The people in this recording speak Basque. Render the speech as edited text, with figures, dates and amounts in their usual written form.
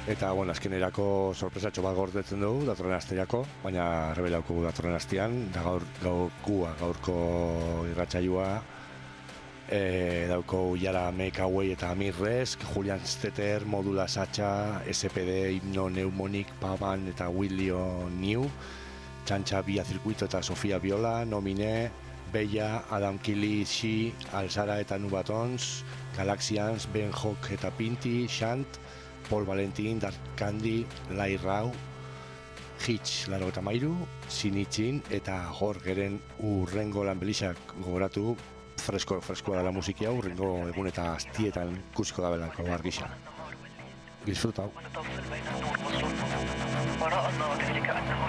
Eta, bueno, azkenerako sorpresatxo bat gordetzen dugu, datorren asterako, baina rebelauko datorren astean, da gaurko irratsaioa, dauko Jara Make Away eta Amirrez, Julian Stetter, Modula Sacha, SPD, Himno Neumonic, Pavan eta Willio New, Txantxa Bia Zirkuito eta Sofia Viola, Nomine, Bella, Adam Kili, Shi, Alzara eta Nubatons, Galaxians, Ben Hock eta Pinti, Shant, Paul Valentin, Dark Candy, Lai Rau, Hitch, Laro eta Mairu, Sinitxin eta Jorgeren urrengo lanbelixak gogoratu, freskoa dela musiki hau, urrengo egun eta astietan ikusiko da belako argisa. Disfrutau.